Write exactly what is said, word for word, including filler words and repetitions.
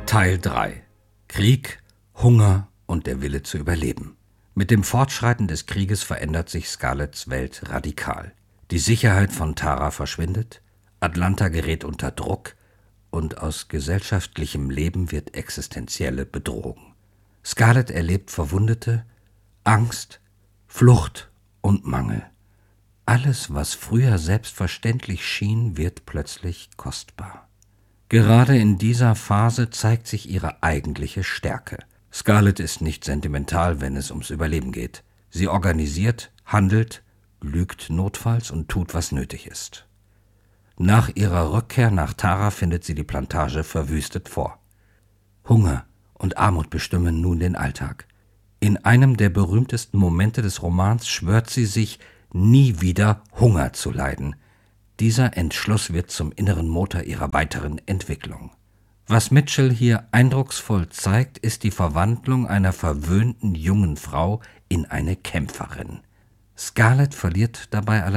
Teil drei: Krieg, Hunger und der Wille zu überleben. Mit dem Fortschreiten des Krieges verändert sich Scarletts Welt radikal. Die Sicherheit von Tara verschwindet, Atlanta gerät unter Druck und aus gesellschaftlichem Leben wird existenzielle Bedrohung. Scarlett erlebt Verwundete, Angst, Flucht und Mangel. Alles, was früher selbstverständlich schien, wird plötzlich kostbar. Gerade in dieser Phase zeigt sich ihre eigentliche Stärke. Scarlett ist nicht sentimental, wenn es ums Überleben geht. Sie organisiert, handelt, lügt notfalls und tut, was nötig ist. Nach ihrer Rückkehr nach Tara findet sie die Plantage verwüstet vor. Hunger und Armut bestimmen nun den Alltag. In einem der berühmtesten Momente des Romans schwört sie sich, nie wieder Hunger zu leiden. Dieser Entschluss wird zum inneren Motor ihrer weiteren Entwicklung. Was Mitchell hier eindrucksvoll zeigt, ist die Verwandlung einer verwöhnten jungen Frau in eine Kämpferin. Scarlett verliert dabei allerdings